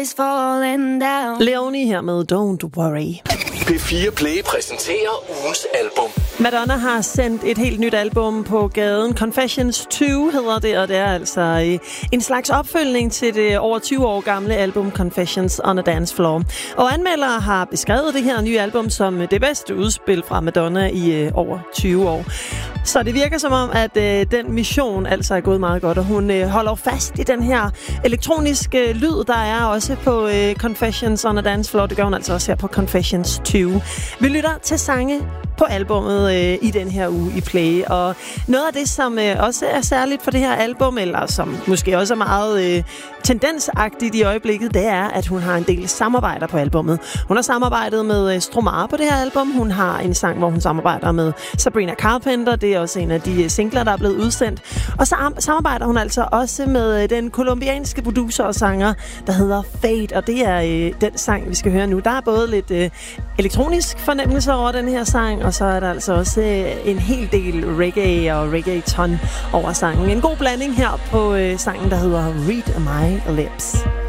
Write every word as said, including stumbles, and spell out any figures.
Leonie her med Don't Worry. P fire Play præsenterer ugens album. Madonna har sendt et helt nyt album på gaden. Confessions to hedder det, og det er altså en slags opfølgning til det over tyve år gamle album Confessions on a Dance Floor. Og anmeldere har beskrevet det her nye album som det bedste udspil fra Madonna i over tyve år. Så det virker som om, at øh, den mission altså er gået meget godt, og hun øh, holder fast i den her elektroniske lyd, der er også på øh, Confessions on a Dance Floor. Det gør hun altså også her på Confessions to. Vi lytter til sange på albummet øh, i den her uge i Play, og noget af det, som øh, også er særligt for det her album, eller som måske også er meget øh, tendensagtigt i øjeblikket, det er, at hun har en del samarbejder på albummet. Hun har samarbejdet med øh, Stromae på det her album. Hun har en sang, hvor hun samarbejder med Sabrina Carpenter. Det er også en af de singler, der er blevet udsendt. Og så samarbejder hun altså også med øh, den kolumbianske producer og sanger, der hedder Fate, og det er øh, den sang, vi skal høre nu. Der er både lidt øh, elektronisk fornemmelse over den her sang, og så er der altså også øh, en hel del reggae og reggaeton over sangen. En god blanding her på øh, sangen, der hedder Read My Lips.